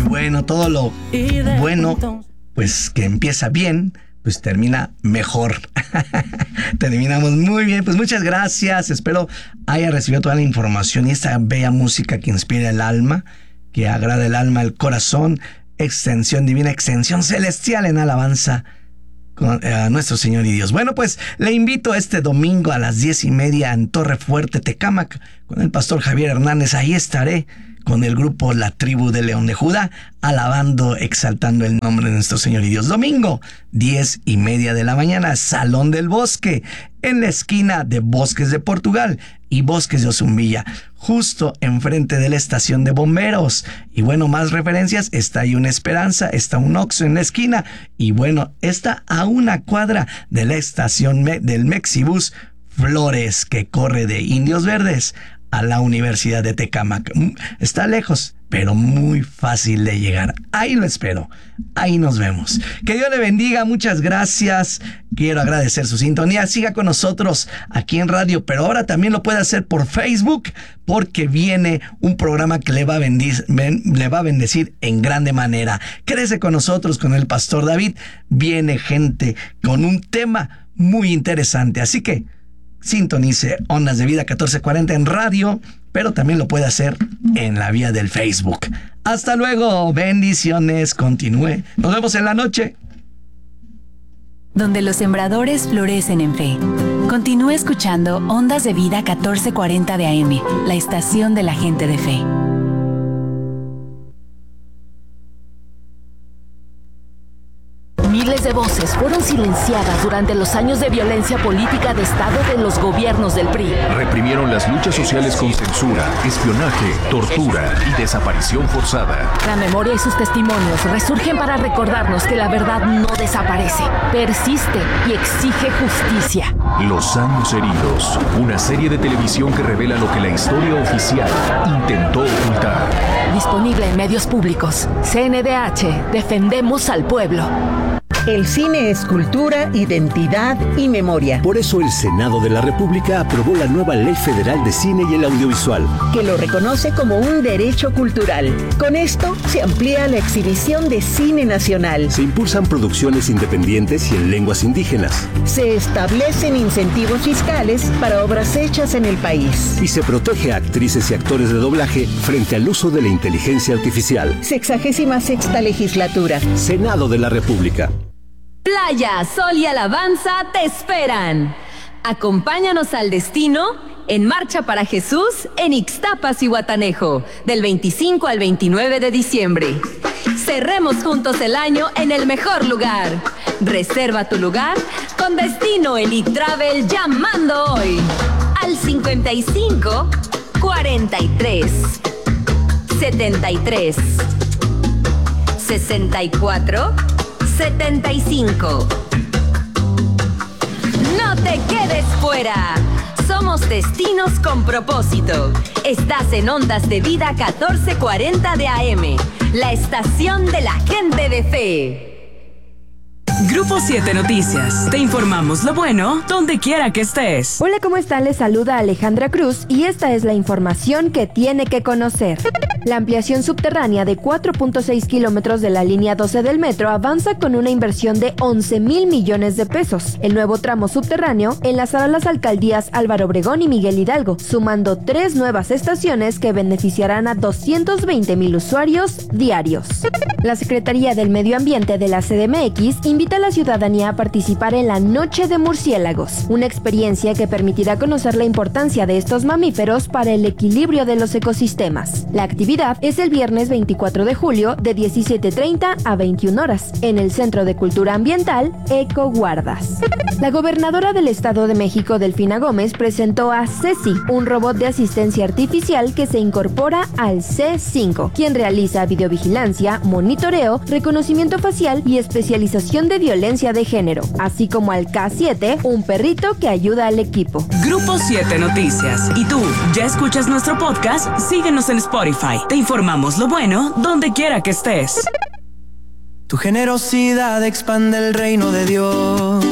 bueno, todo lo bueno, pues que empieza bien, pues termina mejor. Terminamos muy bien, pues muchas gracias. Espero haya recibido toda la información y esta bella música que inspira el alma, que agrada el alma, el corazón. Extensión divina, extensión celestial en alabanza a nuestro Señor y Dios. Bueno, pues le invito este domingo a las 10:30 en Torre Fuerte, Tecámac, con el pastor Javier Hernández. Ahí estaré con el grupo La Tribu de León de Judá, alabando, exaltando el nombre de nuestro Señor y Dios. Domingo, 10:30 de la mañana, Salón del Bosque, en la esquina de Bosques de Portugal y Bosques de Ozumbilla, justo enfrente de la estación de bomberos. Y bueno, más referencias, está ahí una Esperanza, está un Oxxo en la esquina, y bueno, está a una cuadra de la estación del Mexibus Flores, que corre de Indios Verdes a la Universidad de Tecámac. Está lejos, pero muy fácil de llegar. Ahí lo espero. Ahí nos vemos. Que Dios le bendiga. Muchas gracias. Quiero agradecer su sintonía. Siga con nosotros aquí en radio, pero ahora también lo puede hacer por Facebook, porque viene un programa que le va a bendecir en grande manera. Quédese con nosotros, con el pastor David. Viene gente con un tema muy interesante. Así que sintonice Ondas de Vida 1440 en radio, pero también lo puede hacer en la vía del Facebook. Hasta luego, bendiciones, continúe. Nos vemos en la noche. Donde los sembradores florecen en fe. Continúe escuchando Ondas de Vida 1440 de AM, la estación de la gente de fe. Miles de voces fueron silenciadas durante los años de violencia política de Estado de los gobiernos del PRI. Reprimieron las luchas sociales con censura, espionaje, tortura y desaparición forzada. La memoria y sus testimonios resurgen para recordarnos que la verdad no desaparece, persiste y exige justicia. Los años heridos, una serie de televisión que revela lo que la historia oficial intentó ocultar. Disponible en medios públicos. CNDH, defendemos al pueblo. El cine es cultura, identidad y memoria. Por eso el Senado de la República aprobó la nueva Ley Federal de Cine y el Audiovisual, que lo reconoce como un derecho cultural. Con esto se amplía la exhibición de cine nacional. Se impulsan producciones independientes y en lenguas indígenas. Se establecen incentivos fiscales para obras hechas en el país. Y se protege a actrices y actores de doblaje frente al uso de la inteligencia artificial. 66ª legislatura. Senado de la República. Playa, sol y alabanza te esperan. Acompáñanos al destino en Marcha para Jesús en Ixtapas y Guatanejo, del 25 al 29 de diciembre. Cerremos juntos el año en el mejor lugar. Reserva tu lugar con Destino Elite Travel llamando hoy al 55 43 73 64 75. No te quedes fuera. Somos destinos con propósito. Estás en Ondas de Vida 1440 de AM, la estación de la gente de fe. Grupo 7 Noticias. Te informamos lo bueno donde quiera que estés. Hola, ¿cómo están? Les saluda Alejandra Cruz y esta es la información que tiene que conocer. La ampliación subterránea de 4.6 kilómetros de la línea 12 del metro avanza con una inversión de 11,000 millones de pesos. El nuevo tramo subterráneo enlazará las alcaldías Álvaro Obregón y Miguel Hidalgo, sumando 3 nuevas estaciones que beneficiarán a 220,000 usuarios diarios. La Secretaría del Medio Ambiente de la CDMX invita a la ciudadanía a participar en la Noche de Murciélagos, una experiencia que permitirá conocer la importancia de estos mamíferos para el equilibrio de los ecosistemas. La actividad es el viernes 24 de julio de 17:30 a 21 horas en el Centro de Cultura Ambiental Eco Guardas. La gobernadora del Estado de México, Delfina Gómez, presentó a Ceci, un robot de asistencia artificial que se incorpora al C5, quien realiza videovigilancia, monitoreo, reconocimiento facial y especialización de violencia de género, así como al K7, un perrito que ayuda al equipo. Grupo 7 Noticias. ¿Y tú, ya escuchas nuestro podcast? Síguenos en Spotify. Te informamos lo bueno donde quiera que estés. Tu generosidad expande el reino de Dios.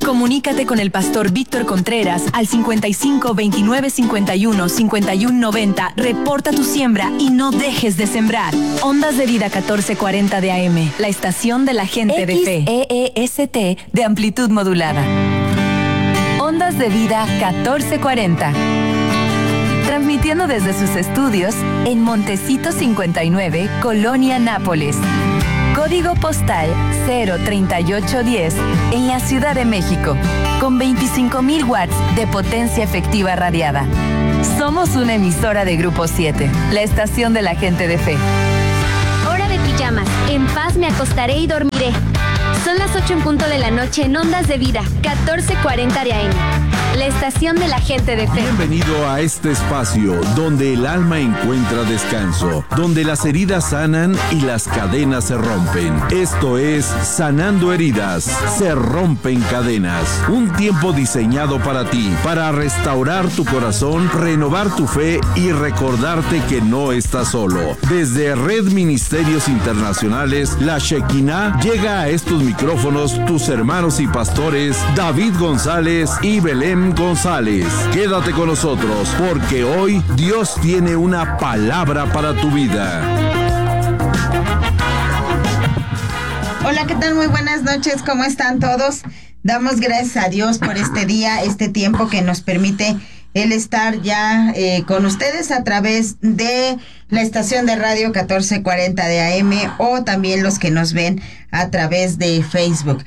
Comunícate con el pastor Víctor Contreras al 55 29 51 51 90. Reporta tu siembra y no dejes de sembrar. Ondas de Vida 1440 de AM, la estación de la gente de fe. XEEST de amplitud modulada. Ondas de Vida 1440. Transmitiendo desde sus estudios en Montecito 59, Colonia Nápoles. Código postal 03810 en la Ciudad de México, con 25,000 watts de potencia efectiva radiada. Somos una emisora de Grupo 7, la estación de la gente de fe. Hora de pijamas. En paz me acostaré y dormiré. Son las 8 en punto de la noche en Ondas de Vida, 1440 de AM. La estación de la gente de fe. Bienvenido a este espacio donde el alma encuentra descanso, donde las heridas sanan y las cadenas se rompen. Esto es Sanando Heridas, se rompen cadenas. Un tiempo diseñado para ti, para restaurar tu corazón, renovar tu fe y recordarte que no estás solo. Desde Red Ministerios Internacionales, la Shekinah, llega a estos micrófonos tus hermanos y pastores David González y Belén González. Quédate con nosotros porque hoy Dios tiene una palabra para tu vida. Hola, ¿qué tal? Muy buenas noches, ¿cómo están todos? Damos gracias a Dios por este día, este tiempo que nos permite el estar ya con ustedes a través de la estación de radio 1440 de AM o también los que nos ven a través de Facebook.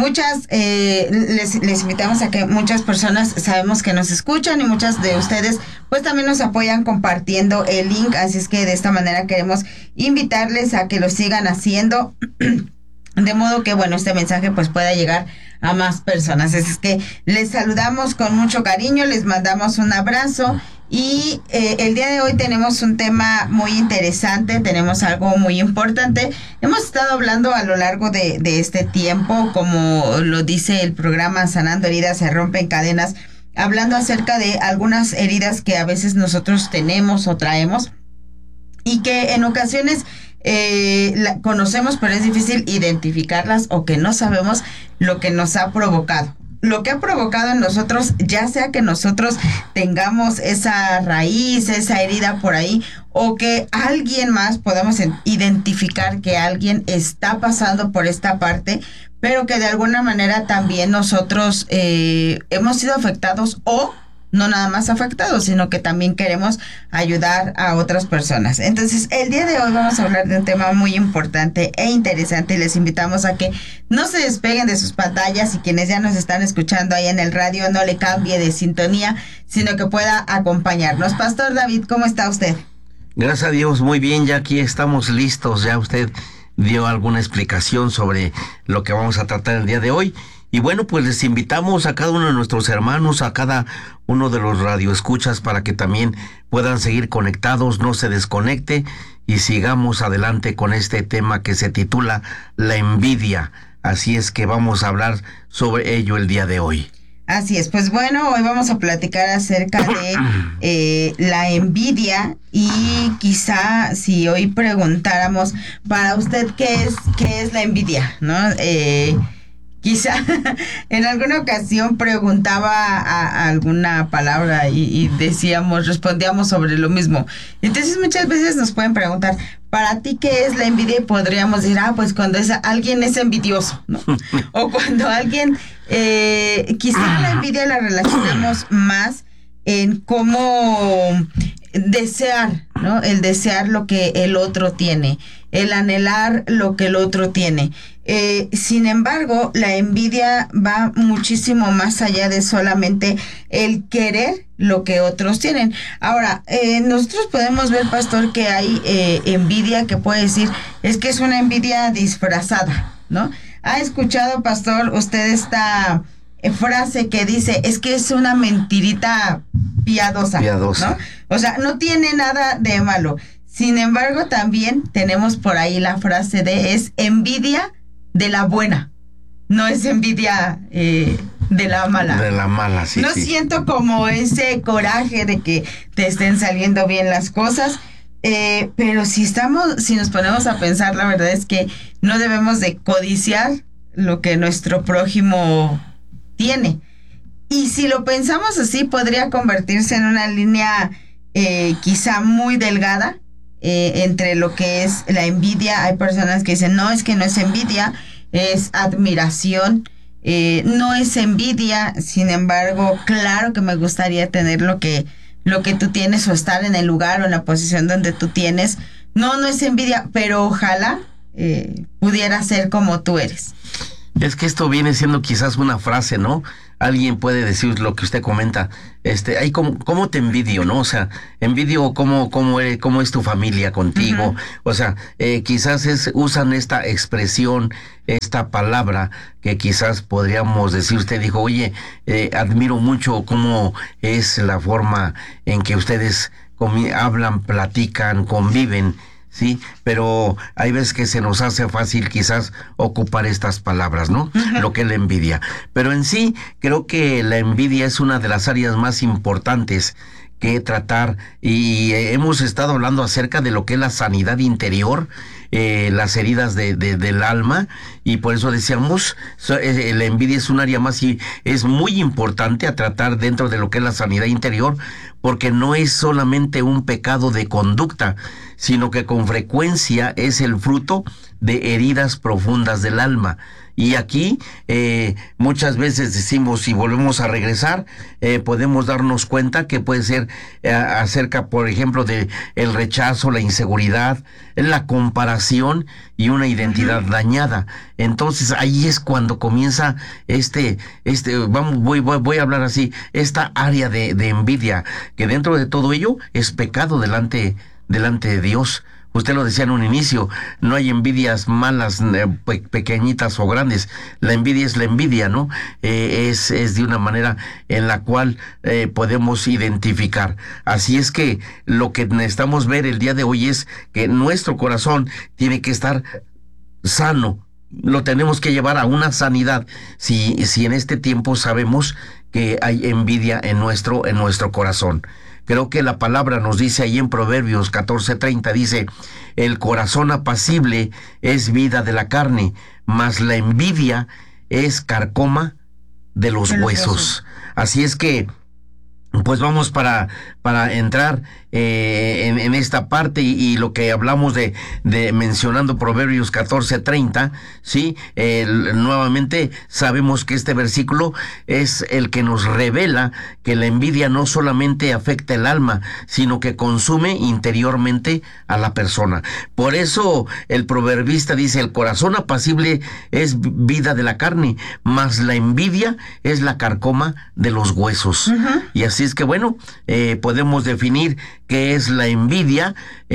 Les invitamos a que muchas personas sabemos que nos escuchan y muchas de ustedes pues también nos apoyan compartiendo el link, así es que de esta manera queremos invitarles a que lo sigan haciendo de modo que bueno, este mensaje pues pueda llegar a más personas. Así es que les saludamos con mucho cariño, les mandamos un abrazo. Y el día de hoy tenemos un tema muy interesante, tenemos algo muy importante. Hemos estado hablando a lo largo de este tiempo, como lo dice el programa Sanando Heridas, se rompen cadenas, hablando acerca de algunas heridas que a veces nosotros tenemos o traemos y que en ocasiones conocemos, pero es difícil identificarlas o que no sabemos lo que nos ha provocado. Lo que ha provocado en nosotros, ya sea que nosotros tengamos esa raíz, esa herida por ahí, o que alguien más podamos identificar que alguien está pasando por esta parte, pero que de alguna manera también nosotros hemos sido afectados o no nada más afectados, sino que también queremos ayudar a otras personas. Entonces, el día de hoy vamos a hablar de un tema muy importante e interesante y les invitamos a que no se despeguen de sus pantallas y quienes ya nos están escuchando ahí en el radio no le cambie de sintonía, sino que pueda acompañarnos. Pastor David, ¿cómo está usted? Gracias a Dios, muy bien, ya aquí estamos listos, ya usted dio alguna explicación sobre lo que vamos a tratar el día de hoy. Y bueno, pues les invitamos a cada uno de nuestros hermanos, a cada uno de los radioescuchas para que también puedan seguir conectados, no se desconecte y sigamos adelante con este tema que se titula La envidia. Así es que vamos a hablar sobre ello el día de hoy. Así es, pues bueno, hoy vamos a platicar acerca de la envidia y quizá si hoy preguntáramos para usted qué es la envidia, ¿no? Quizá en alguna ocasión preguntaba a alguna palabra y respondíamos sobre lo mismo. Entonces muchas veces nos pueden preguntar, ¿para ti qué es la envidia? Y podríamos decir, pues cuando alguien es envidioso, ¿no? O cuando alguien, quizá la envidia la relacionamos más en cómo desear, ¿no? El desear lo que el otro tiene, el anhelar lo que el otro tiene. Sin embargo, la envidia va muchísimo más allá de solamente el querer lo que otros tienen. Ahora, nosotros podemos ver, pastor, que hay envidia que puede decir, es que es una envidia disfrazada, ¿no? ¿Ha escuchado, pastor, usted esta frase que dice, es que es una mentirita piadosa, ¿no? O sea, no tiene nada de malo. Sin embargo, también tenemos por ahí la frase de es envidia de la buena, no es envidia de la mala. De la mala, sí. No siento como ese coraje de que te estén saliendo bien las cosas, pero si nos ponemos a pensar, la verdad es que no debemos de codiciar lo que nuestro prójimo tiene. Y si lo pensamos así, podría convertirse en una línea quizá muy delgada entre lo que es la envidia. Hay personas que dicen, no, es que no es envidia, es admiración. No es envidia, sin embargo, claro que me gustaría tener lo que tú tienes o estar en el lugar o en la posición donde tú tienes. No es envidia, pero ojalá pudiera ser como tú eres. Es que esto viene siendo quizás una frase, ¿no? Alguien puede decir lo que usted comenta, ay, ¿cómo te envidio, no? O sea, envidio cómo es tu familia contigo. O sea, quizás usan esta expresión, esta palabra, que quizás podríamos decir, usted dijo, oye, admiro mucho cómo es la forma en que ustedes hablan, platican, conviven, ¿sí? Pero hay veces que se nos hace fácil quizás ocupar estas palabras, ¿no? Lo que es la envidia. Pero en sí, creo que la envidia es una de las áreas más importantes que tratar, y hemos estado hablando acerca de lo que es la sanidad interior, las heridas del alma, y por eso decíamos, la envidia es un área más y es muy importante a tratar dentro de lo que es la sanidad interior, porque no es solamente un pecado de conducta, sino que con frecuencia es el fruto de heridas profundas del alma. Y aquí muchas veces decimos, si volvemos a regresar, podemos darnos cuenta que puede ser acerca, por ejemplo, de el rechazo, la inseguridad, la comparación y una identidad dañada. Entonces ahí es cuando comienza voy a hablar así, esta área de envidia, que dentro de todo ello es pecado delante de Dios. Usted lo decía en un inicio, no hay envidias malas, pequeñitas o grandes. La envidia es la envidia, ¿no? Es de una manera en la cual podemos identificar. Así es que lo que necesitamos ver el día de hoy es que nuestro corazón tiene que estar sano. Lo tenemos que llevar a una sanidad. Si en este tiempo sabemos que hay envidia en nuestro corazón. Creo que la palabra nos dice ahí en Proverbios 14:30, dice, el corazón apacible es vida de la carne, mas la envidia es carcoma de los huesos. Así es que, pues vamos para entrar en esta parte y lo que hablamos de mencionando Proverbios 14:30, ¿sí? Nuevamente sabemos que este versículo es el que nos revela que la envidia no solamente afecta el alma, sino que consume interiormente a la persona. Por eso el proverbista dice, el corazón apacible es vida de la carne, mas la envidia es la carcoma de los huesos. Y así es que bueno, podemos definir qué es la envidia.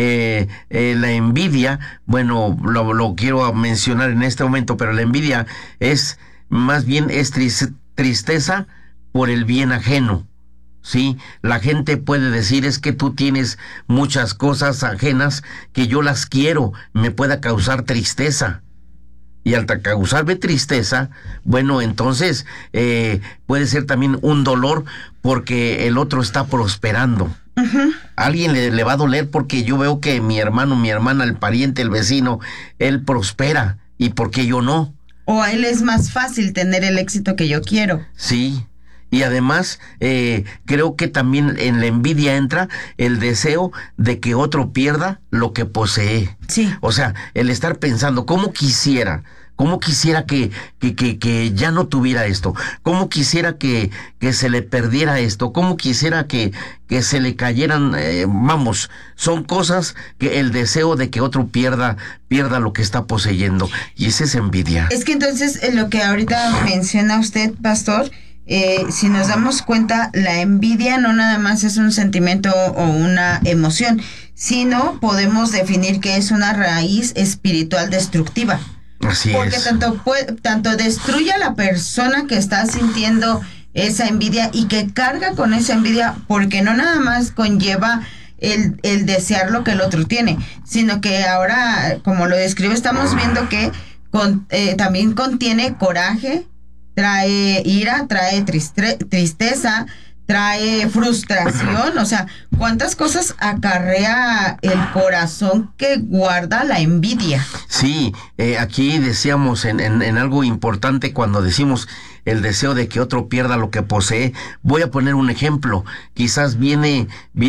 La envidia, bueno, lo quiero mencionar en este momento, pero la envidia es más bien tristeza por el bien ajeno. Sí, la gente puede decir, es que tú tienes muchas cosas ajenas que yo las quiero, me pueda causar tristeza. Y al causarme tristeza, bueno, entonces puede ser también un dolor porque el otro está prosperando. A alguien le va a doler porque yo veo que mi hermano, mi hermana, el pariente, el vecino, él prospera, y ¿por qué yo no? O a él es más fácil tener el éxito que yo quiero. Sí. Y además, creo que también en la envidia entra el deseo de que otro pierda lo que posee. Sí. O sea, el estar pensando, ¿cómo quisiera que ya no tuviera esto? ¿Cómo quisiera que se le perdiera esto? ¿Cómo quisiera que se le cayeran? Son cosas que el deseo de que otro pierda lo que está poseyendo. Y esa es envidia. Es que entonces, lo que ahorita menciona usted, pastor, si nos damos cuenta, la envidia no nada más es un sentimiento o una emoción, sino podemos definir que es una raíz espiritual destructiva. Así porque es. Tanto destruye a la persona que está sintiendo esa envidia y que carga con esa envidia, porque no nada más conlleva el desear lo que el otro tiene, sino que ahora, como lo describe, estamos viendo que también contiene coraje, trae ira, trae tristeza, trae frustración. O sea, ¿cuántas cosas acarrea el corazón que guarda la envidia? Sí, aquí decíamos en algo importante cuando decimos el deseo de que otro pierda lo que posee. Voy a poner un ejemplo. Quizás viene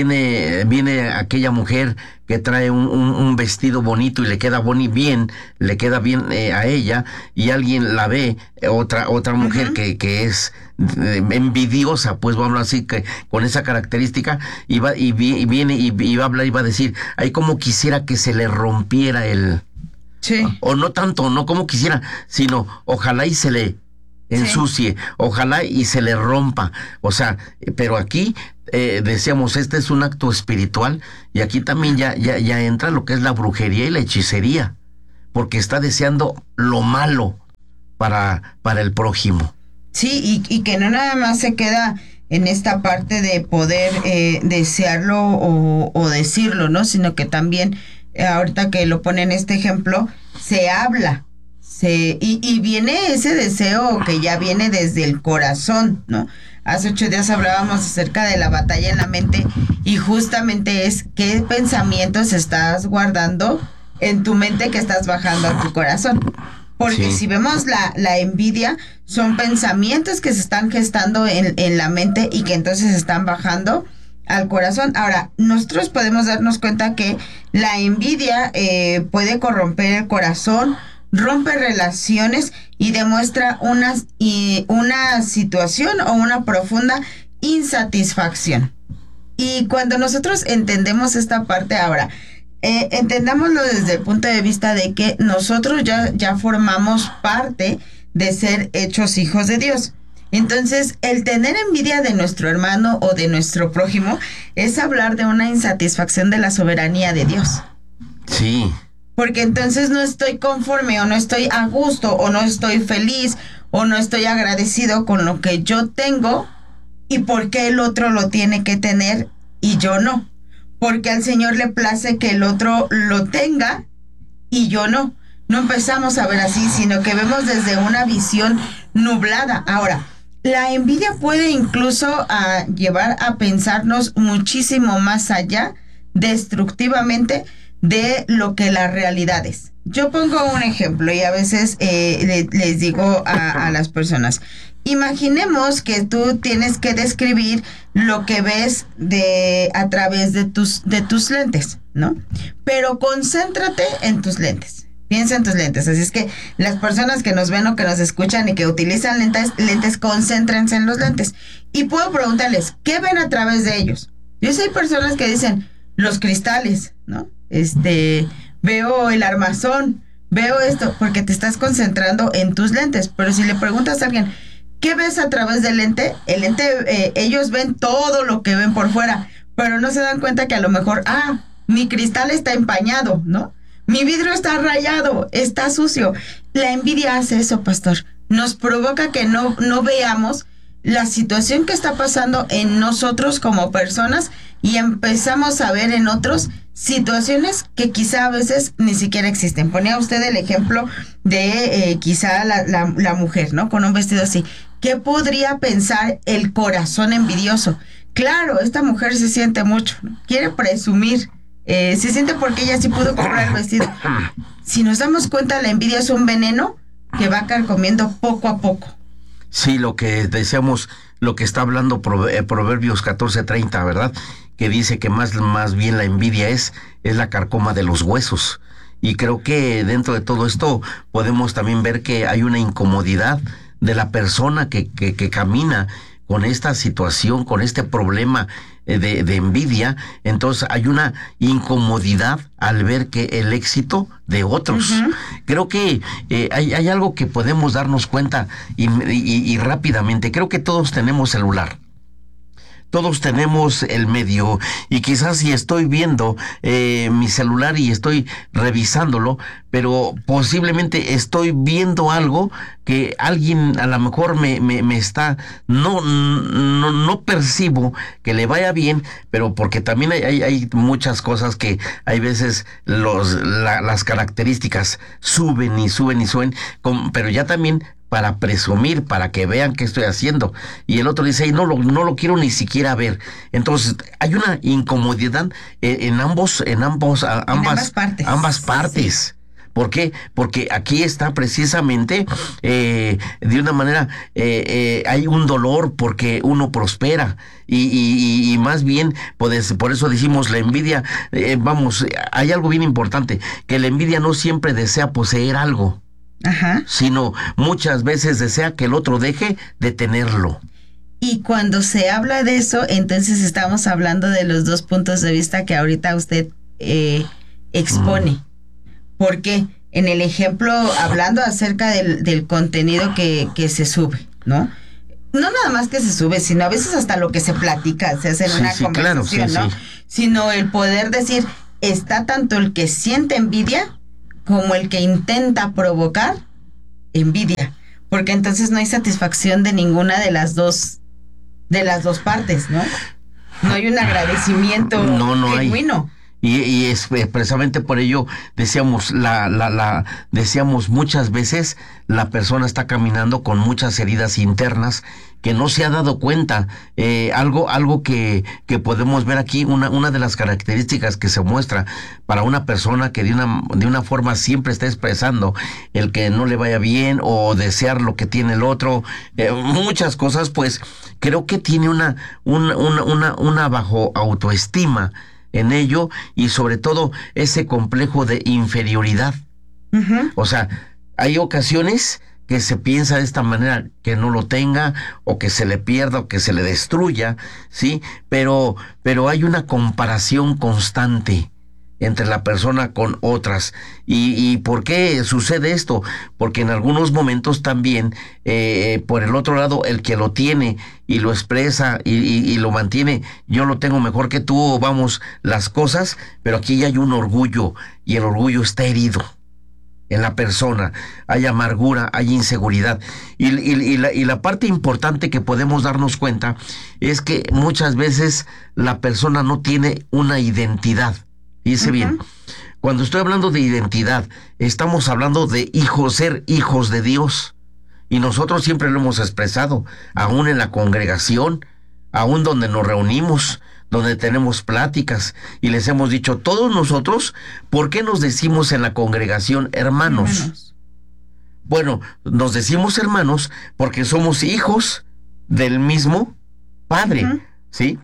aquella mujer que trae un vestido bonito y le queda bien a ella, y alguien la ve, otra mujer que es envidiosa, pues vamos así, que con esa característica, viene y va a hablar y va a decir, ay, como quisiera que se le rompiera el... Sí. O no tanto, no como quisiera, sino ojalá y se le ensucie, ojalá y se le rompa. O sea, pero aquí decíamos, este es un acto espiritual, y aquí también ya entra lo que es la brujería y la hechicería, porque está deseando lo malo para el prójimo. Sí, y que no nada más se queda en esta parte de poder desearlo o decirlo, ¿no? Sino que también, ahorita que lo pone en este ejemplo, se habla, y viene ese deseo que ya viene desde el corazón, ¿no? Hace 8 días hablábamos acerca de la batalla en la mente, y justamente es qué pensamientos estás guardando en tu mente que estás bajando a tu corazón. Porque si vemos la envidia, son pensamientos que se están gestando en la mente y que entonces están bajando al corazón. Ahora, nosotros podemos darnos cuenta que la envidia puede corromper el corazón, rompe relaciones y demuestra una situación o una profunda insatisfacción. Y cuando nosotros entendemos esta parte ahora, entendámoslo desde el punto de vista de que nosotros ya formamos parte de ser hechos hijos de Dios. Entonces, el tener envidia de nuestro hermano o de nuestro prójimo es hablar de una insatisfacción de la soberanía de Dios. Sí. Porque entonces no estoy conforme, o no estoy a gusto, o no estoy feliz, o no estoy agradecido con lo que yo tengo, y por qué el otro lo tiene que tener y yo no. Porque al Señor le place que el otro lo tenga y yo no. No empezamos a ver así, sino que vemos desde una visión nublada. Ahora, la envidia puede incluso llevar a pensarnos muchísimo más allá, destructivamente, de lo que la realidad es. Yo pongo un ejemplo y a veces les digo a las personas, imaginemos que tú tienes que describir lo que ves a través de tus lentes, ¿no? Pero concéntrate en tus lentes. Piensa en tus lentes. Así es que las personas que nos ven o que nos escuchan y que utilizan lentes, concéntrense en los lentes. Y puedo preguntarles, ¿qué ven a través de ellos? Yo sé, hay personas que dicen, los cristales, ¿no? Veo el armazón, veo esto, porque te estás concentrando en tus lentes. Pero si le preguntas a alguien, ¿qué ves a través del lente? El lente, ellos ven todo lo que ven por fuera, pero no se dan cuenta que a lo mejor, mi cristal está empañado, ¿no? Mi vidrio está rayado, está sucio. La envidia hace eso, pastor. Nos provoca que no veamos la situación que está pasando en nosotros como personas y empezamos a ver en otros situaciones que quizá a veces ni siquiera existen. Ponía usted el ejemplo de quizá la mujer, ¿no? Con un vestido así. ¿Qué podría pensar el corazón envidioso? Claro, esta mujer se siente mucho, ¿no? Quiere presumir. Se siente porque ella sí pudo comprar el vestido. Si nos damos cuenta, la envidia es un veneno que va carcomiendo poco a poco. Sí, lo que decíamos, lo que está hablando Proverbios 14:30, ¿verdad? Que dice que más bien la envidia es la carcoma de los huesos. Y creo que dentro de todo esto podemos también ver que hay una incomodidad de la persona que camina con esta situación, con este problema de envidia. Entonces hay una incomodidad al ver que el éxito de otros. Uh-huh. Creo que hay algo que podemos darnos cuenta y rápidamente. Creo que todos tenemos celular. Todos tenemos el medio, y quizás si estoy viendo mi celular y estoy revisándolo, pero posiblemente estoy viendo algo que alguien a lo mejor me está, no percibo que le vaya bien, pero porque también hay muchas cosas que hay veces las características suben y suben y suben, pero ya también para presumir, para que vean qué estoy haciendo. Y el otro dice, no lo quiero ni siquiera ver. Entonces, hay una incomodidad en ambas partes. ¿Por qué? Porque aquí está precisamente de una manera, hay un dolor porque uno prospera y más bien, pues, por eso decimos la envidia, hay algo bien importante, que la envidia no siempre desea poseer algo, sino muchas veces desea que el otro deje de tenerlo. Y cuando se habla de eso, entonces estamos hablando de los dos puntos de vista que ahorita usted expone. Porque en el ejemplo, hablando acerca del contenido que se sube, ¿no? No nada más que se sube, sino a veces hasta lo que se platica, se hace en una conversación, claro, ¿no? Sí. Sino el poder decir, está tanto el que siente envidia como el que intenta provocar envidia. Porque entonces no hay satisfacción de ninguna de las dos partes, ¿no? No hay un agradecimiento genuino. Y es precisamente por ello decíamos decíamos muchas veces la persona está caminando con muchas heridas internas que no se ha dado cuenta. Algo que podemos ver aquí, una de las características que se muestra para una persona que de una forma siempre está expresando el que no le vaya bien o desear lo que tiene el otro, muchas cosas, pues creo que tiene una bajo autoestima en ello, y sobre todo ese complejo de inferioridad. O sea, hay ocasiones que se piensa de esta manera, que no lo tenga, o que se le pierda, o que se le destruya, ¿sí? Pero hay una comparación constante entre la persona con otras. ¿Y por qué sucede esto? Porque en algunos momentos también, por el otro lado, el que lo tiene y lo expresa y lo mantiene, yo lo tengo mejor que tú, vamos, las cosas, pero aquí hay un orgullo, y el orgullo está herido en la persona, hay amargura, hay inseguridad, y la parte importante que podemos darnos cuenta es que muchas veces la persona no tiene una identidad. Fíjese bien, cuando estoy hablando de identidad, estamos hablando de ser hijos de Dios. Y nosotros siempre lo hemos expresado, aún en la congregación, aún donde nos reunimos, donde tenemos pláticas, y les hemos dicho, todos nosotros, ¿por qué nos decimos en la congregación hermanos? Bueno, nos decimos hermanos porque somos hijos del mismo Padre, ¿sí?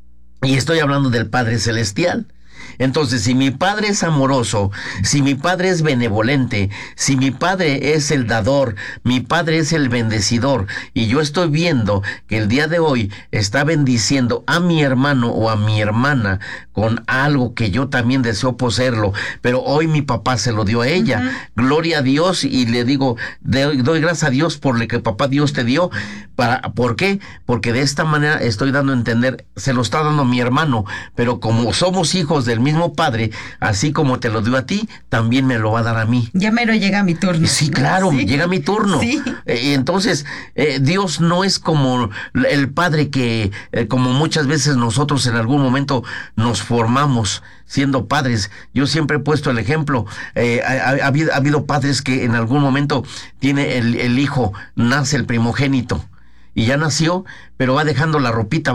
Y estoy hablando del Padre Celestial. Entonces, si mi Padre es amoroso, si mi Padre es benevolente, si mi Padre es el dador, mi Padre es el bendecidor, y yo estoy viendo que el día de hoy está bendiciendo a mi hermano o a mi hermana con algo que yo también deseo poseerlo, pero hoy mi papá se lo dio a ella, gloria a Dios, y le digo, doy gracias a Dios por lo que papá Dios te dio. ¿Por qué? Porque de esta manera estoy dando a entender, se lo está dando mi hermano, pero como somos hijos del mismo Padre, así como te lo dio a ti, también me lo va a dar a mí. Ya mero llega mi turno. Sí, claro, sí. Llega mi turno. Sí. Entonces, Dios no es como el Padre que, como muchas veces nosotros en algún momento nos formamos siendo padres. Yo siempre he puesto el ejemplo, ha habido padres que en algún momento tiene el hijo, nace el primogénito, y ya nació, pero va dejando la ropita.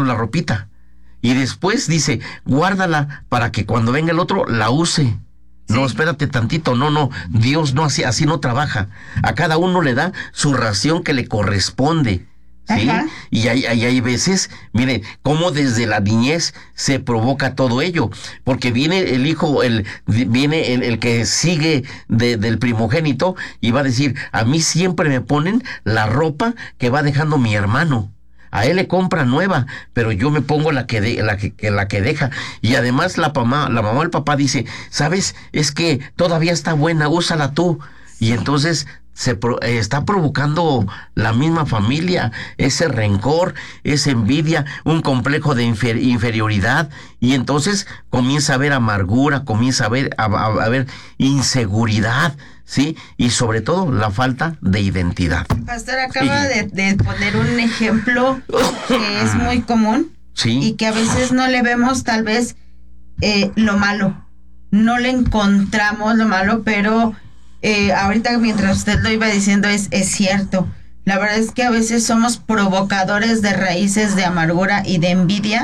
Y después dice, guárdala para que cuando venga el otro la use. Sí. No, espérate tantito, no, Dios no así no trabaja. A cada uno le da su ración que le corresponde, ¿sí? Y hay veces, mire, cómo desde la niñez se provoca todo ello, porque viene el hijo, viene el que sigue del primogénito, y va a decir, a mí siempre me ponen la ropa que va dejando mi hermano. A él le compra nueva, pero yo me pongo la que deja. Y además la mamá o el papá dice, ¿sabes? Es que todavía está buena, úsala tú. Y entonces está provocando la misma familia ese rencor, esa envidia, un complejo de inferioridad, y entonces comienza a haber amargura, comienza a haber inseguridad, ¿sí? Y sobre todo la falta de identidad. Pastor, acaba de poner un ejemplo que es muy común, ¿sí? Y que a veces no le vemos tal vez lo malo, no le encontramos lo malo, pero ahorita mientras usted lo iba diciendo es cierto. La verdad es que a veces somos provocadores de raíces de amargura y de envidia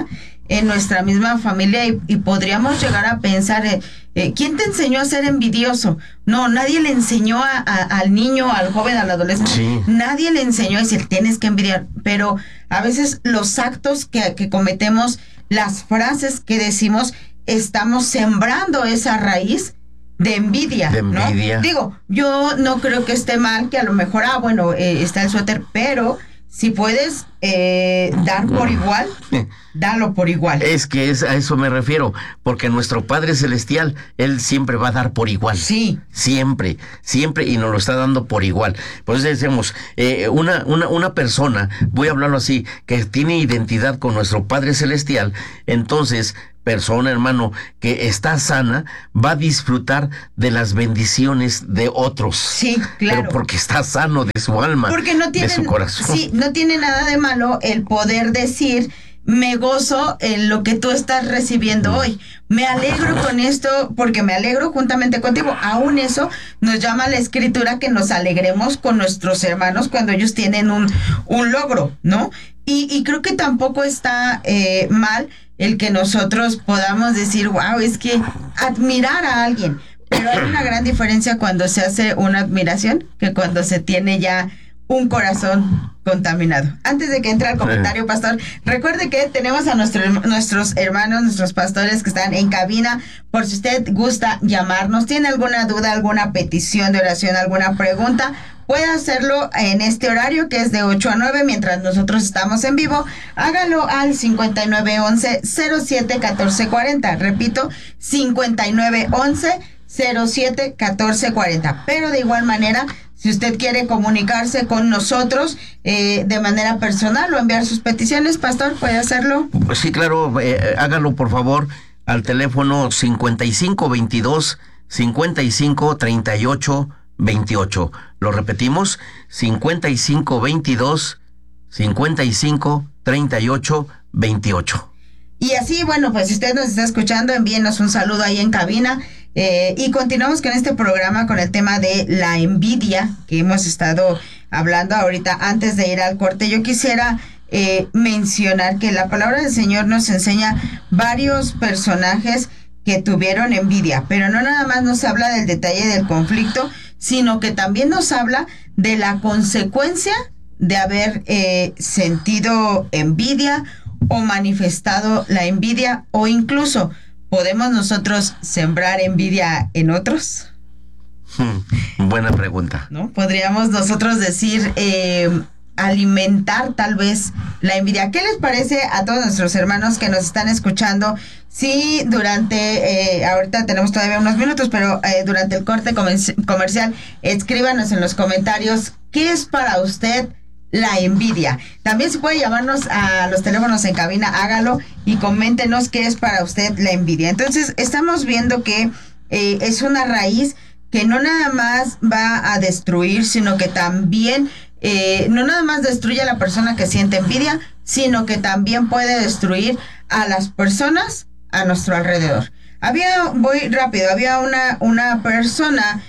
en nuestra misma familia y podríamos llegar a pensar, ¿quién te enseñó a ser envidioso? No, nadie le enseñó al niño, al joven, al adolescente. Sí. Nadie le enseñó a decir, tienes que envidiar. Pero a veces los actos que cometemos, las frases que decimos, estamos sembrando esa raíz de envidia, ¿no? Digo, yo no creo que esté mal que a lo mejor, está el suéter, pero si puedes dar por igual, dalo por igual. Es que a eso me refiero, porque nuestro Padre Celestial, Él siempre va a dar por igual. Sí. Siempre, y nos lo está dando por igual. Por eso decimos, una persona, voy a hablarlo así, que tiene identidad con nuestro Padre Celestial, entonces, persona, hermano, que está sana, va a disfrutar de las bendiciones de otros. Sí, claro. Pero porque está sano de su alma, porque no tiene, de su corazón. Sí, no tiene nada de malo el poder decir, me gozo en lo que tú estás recibiendo hoy. Me alegro con esto porque me alegro juntamente contigo. Aún eso nos llama la Escritura que nos alegremos con nuestros hermanos cuando ellos tienen un logro, ¿no? Y creo que tampoco está mal el que nosotros podamos decir, wow, es que admirar a alguien. Pero hay una gran diferencia cuando se hace una admiración que cuando se tiene ya un corazón contaminado. Antes de que entre al comentario, pastor, recuerde que tenemos a nuestros hermanos, nuestros pastores que están en cabina, por si usted gusta llamarnos, tiene alguna duda, alguna petición de oración, alguna pregunta, puede hacerlo en este horario que es de 8 a 9 mientras nosotros estamos en vivo. Hágalo al 5911-07-1440. Repito, 5911-07-1440. Pero de igual manera, si usted quiere comunicarse con nosotros de manera personal o enviar sus peticiones, pastor, ¿puede hacerlo? Pues sí, claro, hágalo por favor al teléfono 5522-5538-28. Lo repetimos, 5522-5538-28. Y así, bueno, pues si usted nos está escuchando, envíenos un saludo ahí en cabina. Y continuamos con este programa con el tema de la envidia que hemos estado hablando ahorita. Antes de ir al corte, yo quisiera mencionar que la palabra del Señor nos enseña varios personajes que tuvieron envidia, pero no nada más nos habla del detalle del conflicto, sino que también nos habla de la consecuencia de haber sentido envidia o manifestado la envidia, o incluso ¿podemos nosotros sembrar envidia en otros? Buena pregunta. ¿No? Podríamos nosotros decir, alimentar tal vez la envidia. ¿Qué les parece a todos nuestros hermanos que nos están escuchando? Sí, durante, ahorita tenemos todavía unos minutos, pero durante el corte comercial, escríbanos en los comentarios, ¿qué es para usted la envidia? También se puede llamarnos a los teléfonos en cabina, hágalo y coméntenos qué es para usted la envidia. Entonces, estamos viendo que es una raíz que no nada más va a destruir, sino que también, no nada más destruye a la persona que siente envidia, sino que también puede destruir a las personas a nuestro alrededor. Voy rápido, había una persona,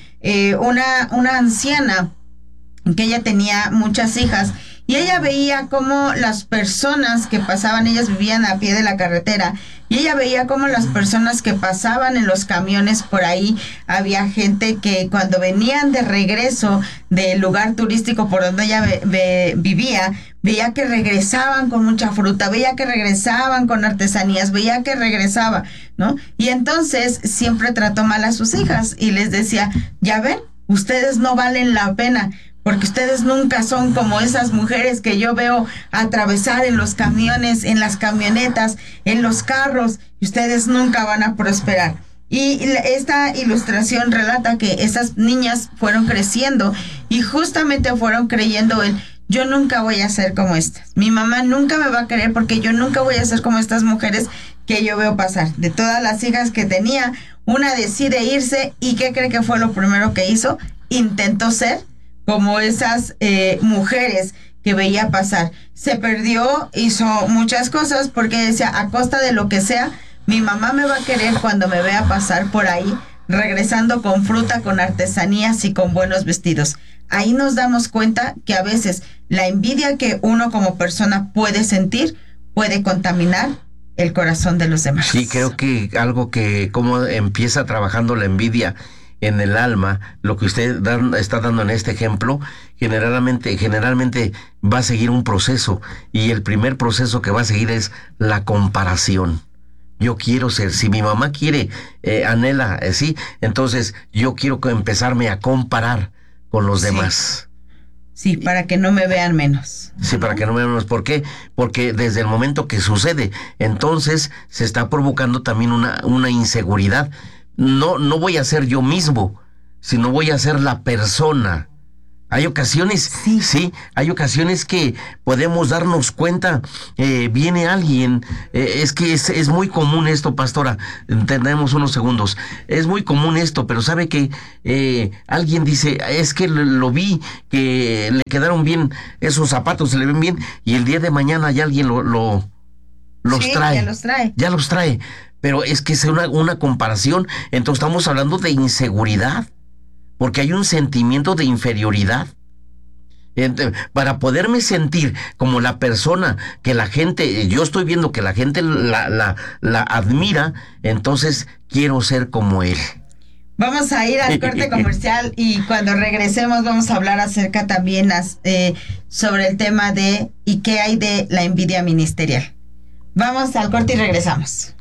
una anciana, que ella tenía muchas hijas y ella veía cómo las personas que pasaban, ellas vivían a pie de la carretera, y ella veía cómo las personas que pasaban en los camiones por ahí, había gente que cuando venían de regreso del lugar turístico por donde ella vivía, veía que regresaban con mucha fruta, veía que regresaban con artesanías, veía que regresaba, ¿no? Y entonces siempre trató mal a sus hijas y les decía, ya ven, ustedes no valen la pena, porque ustedes nunca son como esas mujeres que yo veo atravesar en los camiones, en las camionetas, en los carros, y ustedes nunca van a prosperar. Y esta ilustración relata que esas niñas fueron creciendo y justamente fueron creyendo yo nunca voy a ser como estas. Mi mamá nunca me va a querer porque yo nunca voy a ser como estas mujeres que yo veo pasar. De todas las hijas que tenía, una decide irse, y ¿qué cree que fue lo primero que hizo? Intentó ser como esas mujeres que veía pasar. Se perdió, hizo muchas cosas porque decía, a costa de lo que sea, mi mamá me va a querer cuando me vea pasar por ahí, regresando con fruta, con artesanías y con buenos vestidos. Ahí nos damos cuenta que a veces la envidia que uno como persona puede sentir puede contaminar el corazón de los demás. Sí, creo que algo que como empieza trabajando la envidia en el alma, lo que usted está dando en este ejemplo, generalmente va a seguir un proceso, y el primer proceso que va a seguir es la comparación. Yo quiero ser, si mi mamá quiere, anhela, sí, entonces yo quiero empezarme a comparar con los demás. Sí, para que no me vean menos. Sí, para que no me vean menos. ¿Por qué? Porque desde el momento que sucede, entonces se está provocando también una inseguridad. No voy a ser yo mismo, sino voy a ser la persona. Hay ocasiones, sí, hay ocasiones que podemos darnos cuenta, viene alguien, es que es muy común esto, pastora, tenemos unos segundos, es muy común esto, pero sabe que alguien dice, es que lo vi, que le quedaron bien, esos zapatos se le ven bien, y el día de mañana ya alguien los trae. Ya los trae. Pero es que es una comparación, entonces estamos hablando de inseguridad, porque hay un sentimiento de inferioridad. Para poderme sentir como la persona que la gente, yo estoy viendo que la gente la admira, entonces quiero ser como él. Vamos a ir al corte comercial y cuando regresemos vamos a hablar acerca también sobre el tema de ¿y qué hay de la envidia ministerial? Vamos al corte y regresamos.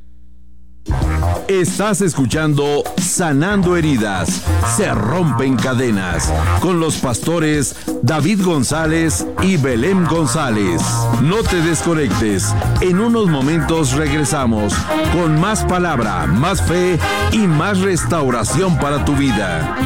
Estás escuchando Sanando Heridas, se rompen cadenas, con los pastores David González y Belén González. No te desconectes, en unos momentos regresamos con más palabra, más fe y más restauración para tu vida.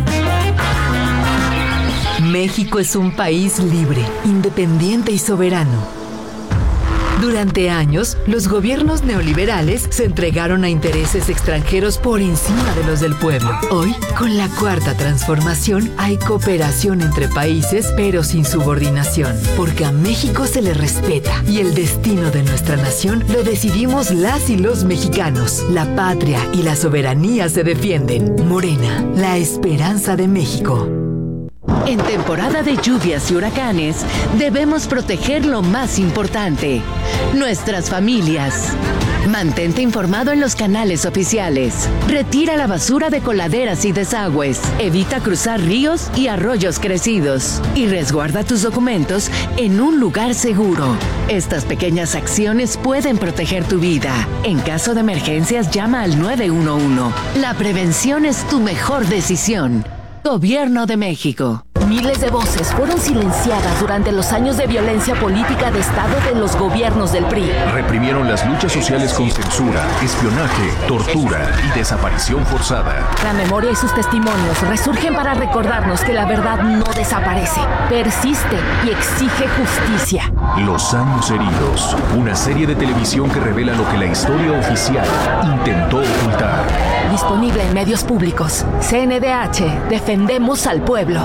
México es un país libre, independiente y soberano. Durante años, los gobiernos neoliberales se entregaron a intereses extranjeros por encima de los del pueblo. Hoy, con la Cuarta Transformación, hay cooperación entre países, pero sin subordinación, porque a México se le respeta y el destino de nuestra nación lo decidimos las y los mexicanos. La patria y la soberanía se defienden. Morena, la esperanza de México. En temporada de lluvias y huracanes, debemos proteger lo más importante, nuestras familias. Mantente informado en los canales oficiales. Retira la basura de coladeras y desagües. Evita cruzar ríos y arroyos crecidos. Y resguarda tus documentos en un lugar seguro. Estas pequeñas acciones pueden proteger tu vida. En caso de emergencias, llama al 911. La prevención es tu mejor decisión. Gobierno de México. Miles de voces fueron silenciadas durante los años de violencia política de Estado de los gobiernos del PRI. Reprimieron las luchas sociales con censura, espionaje, tortura y desaparición forzada. La memoria y sus testimonios resurgen para recordarnos que la verdad no desaparece, persiste y exige justicia. Los años heridos, una serie de televisión que revela lo que la historia oficial intentó ocultar. Disponible en medios públicos. CNDH, defendemos al pueblo.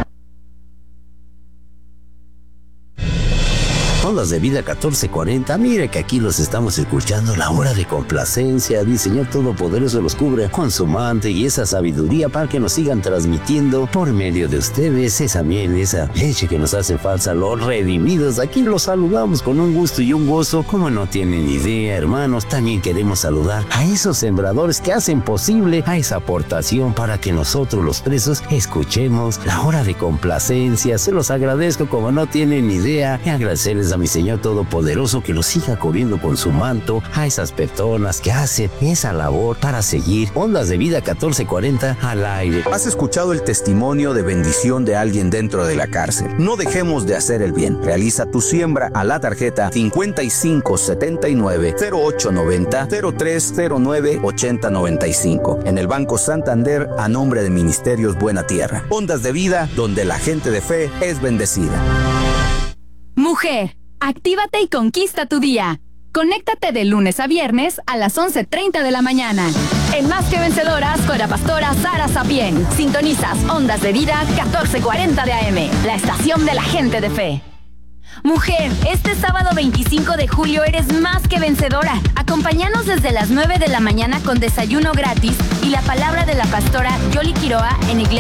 Ondas de Vida 1440, mire que aquí los estamos escuchando, la hora de complacencia. El Señor Todopoderoso los cubra con su manto y esa sabiduría para que nos sigan transmitiendo por medio de ustedes esa miel, esa leche que nos hace falta, los redimidos. Aquí los saludamos con un gusto y un gozo, como no tienen idea, hermanos. También queremos saludar a esos sembradores que hacen posible a esa aportación para que nosotros los presos escuchemos la hora de complacencia. Se los agradezco como no tienen idea, y agradecerles a mi Señor Todopoderoso que los siga cubriendo con su manto a esas personas que hacen esa labor para seguir Ondas de Vida 1440 al aire. ¿Has escuchado el testimonio de bendición de alguien dentro de la cárcel? No dejemos de hacer el bien. Realiza tu siembra a la tarjeta 5579-0890-0309-8095 en el Banco Santander a nombre de Ministerios Buena Tierra. Ondas de Vida, donde la gente de fe es bendecida. Mujer, actívate y conquista tu día. Conéctate de lunes a viernes a las 11:30 de la mañana. En Más que Vencedoras con la pastora Sara Sapien. Sintonizas Ondas de Vida 1440 de AM, la estación de la gente de fe. Mujer, este sábado 25 de julio eres más que vencedora. Acompáñanos desde las 9 de la mañana con desayuno gratis y la palabra de la pastora Yoli Quiroa en Iglesia